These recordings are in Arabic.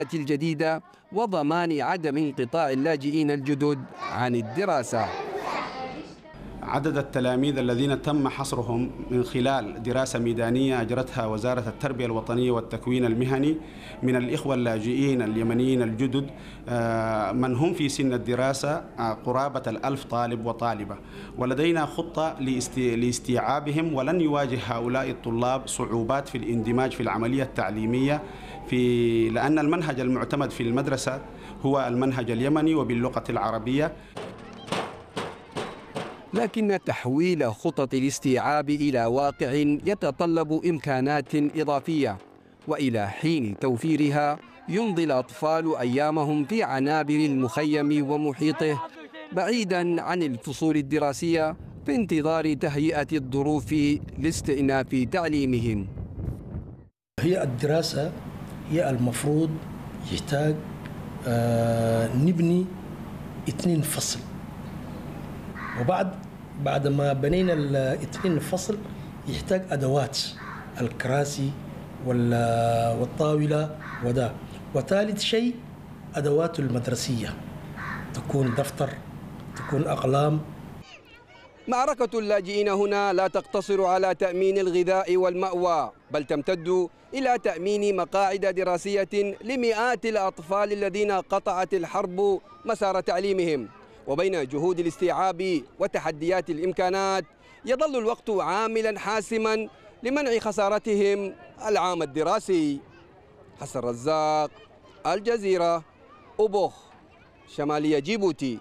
الجديدة وضمان عدم انقطاع اللاجئين الجدد عن الدراسة. عدد التلاميذ الذين تم حصرهم من خلال دراسة ميدانية أجرتها وزارة التربية الوطنية والتكوين المهني من الإخوة اللاجئين اليمنيين الجدد من هم في سن الدراسة قرابة 1000 طالب وطالبة، ولدينا خطة لاستيعابهم، ولن يواجه هؤلاء الطلاب صعوبات في الاندماج في العملية التعليمية لأن المنهج المعتمد في المدرسة هو المنهج اليمني وباللغة العربية. لكن تحويل خطط الاستيعاب إلى واقع يتطلب إمكانات إضافية، وإلى حين توفيرها يمضي الأطفال أيامهم في عنابر المخيم ومحيطه بعيدا عن الفصول الدراسية في انتظار تهيئة الظروف لاستئناف تعليمهم. هي الدراسة هي المفروض يحتاج نبني 2 فصل، بعد ما بنينا 2 فصل يحتاج أدوات الكراسي والطاولة وثالث شيء أدوات المدرسية، تكون دفتر، تكون أقلام. معركة اللاجئين هنا لا تقتصر على تأمين الغذاء والمأوى، بل تمتد إلى تأمين مقاعد دراسية لمئات الأطفال الذين قطعت الحرب مسار تعليمهم. وبين جهود الاستيعاب وتحديات الإمكانات يظل الوقت عاملا حاسما لمنع خسارتهم العام الدراسي. حسن رزاق، الجزيرة، أوبوخ، شمالية جيبوتي.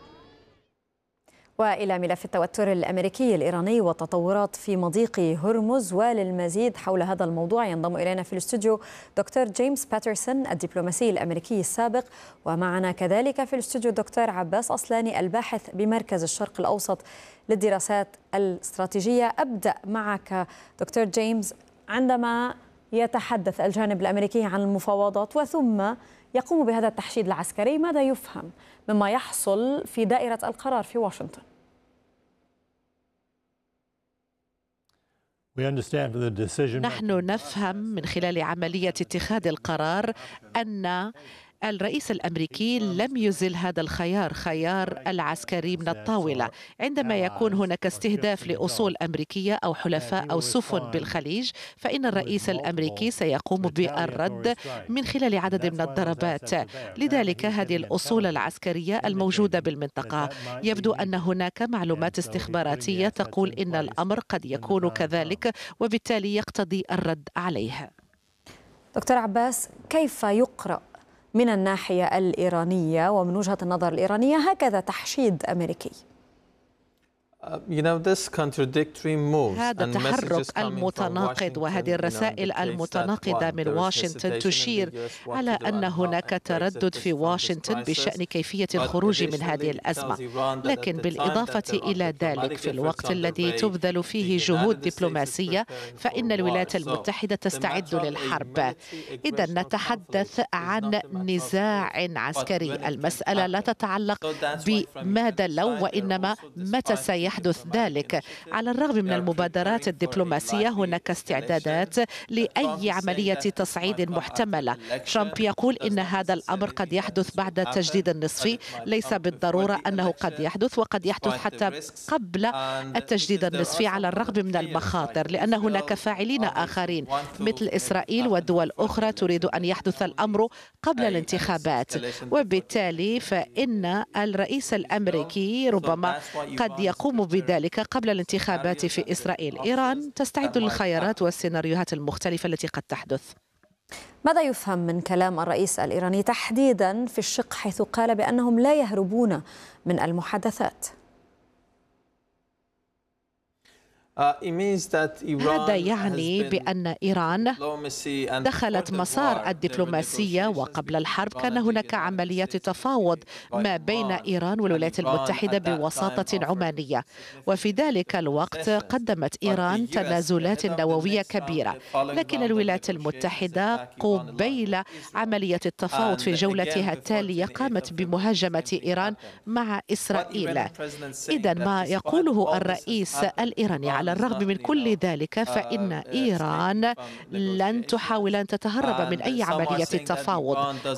وإلى ملف التوتر الأمريكي الإيراني والتطورات في مضيق هرمز، وللمزيد حول هذا الموضوع ينضم إلينا في الاستوديو دكتور جيمس باترسون الدبلوماسي الأمريكي السابق، ومعنا كذلك في الاستوديو دكتور عباس أصلاني الباحث بمركز الشرق الأوسط للدراسات الاستراتيجية. أبدأ معك دكتور جيمس، عندما يتحدث الجانب الأمريكي عن المفاوضات وثم يقوم بهذا التحشيد العسكري، ماذا يفهم مما يحصل في دائرة القرار في واشنطن؟ نحن نفهم من خلال عملية اتخاذ القرار أن الرئيس الأمريكي لم يزل هذا الخيار، خيار العسكري، من الطاولة. عندما يكون هناك استهداف لأصول أمريكية أو حلفاء أو سفن بالخليج، فإن الرئيس الأمريكي سيقوم بالرد من خلال عدد من الضربات. لذلك هذه الأصول العسكرية الموجودة بالمنطقة يبدو أن هناك معلومات استخباراتية تقول إن الأمر قد يكون كذلك، وبالتالي يقتضي الرد عليه. دكتور عباس، كيف يقرأ من الناحية الإيرانية ومن وجهة النظر الإيرانية هكذا تحشيد أمريكي؟ هذا التحرك المتناقض وهذه الرسائل المتناقضة من واشنطن تشير على أن هناك تردد في واشنطن بشأن كيفية الخروج من هذه الأزمة. لكن بالإضافة إلى ذلك، في الوقت الذي تبذل فيه جهود دبلوماسية، فإن الولايات المتحدة تستعد للحرب. إذا نتحدث عن نزاع عسكري، المسألة لا تتعلق بماذا لو، وإنما متى سيحدث ذلك. على الرغم من المبادرات الدبلوماسية هناك استعدادات لأي عملية تصعيد محتملة. ترامب يقول إن هذا الأمر قد يحدث بعد التجديد النصفي، ليس بالضرورة أنه قد يحدث، وقد يحدث حتى قبل التجديد النصفي على الرغم من المخاطر، لأن هناك فاعلين آخرين مثل إسرائيل ودول أخرى تريد أن يحدث الأمر قبل الانتخابات. وبالتالي فإن الرئيس الأمريكي ربما قد يقوم بذلك قبل الانتخابات في إسرائيل. إيران تستعد للخيارات والسيناريوهات المختلفة التي قد تحدث. ماذا يفهم من كلام الرئيس الإيراني تحديدا في الشق حيث قال بأنهم لا يهربون من المحادثات؟ هذا يعني بأن إيران دخلت مسار الدبلوماسية، وقبل الحرب كان هناك عمليات تفاوض ما بين إيران والولايات المتحدة بوساطة عمانية، وفي ذلك الوقت قدمت إيران تنازلات نووية كبيرة. لكن الولايات المتحدة قبيل عملية التفاوض في جولتها التالية قامت بمهاجمة إيران مع إسرائيل. إذا ما يقوله الرئيس الإيراني على الرغم من كل ذلك فإن إيران لن تحاول أن تتهرب من أي عملية تفاوض،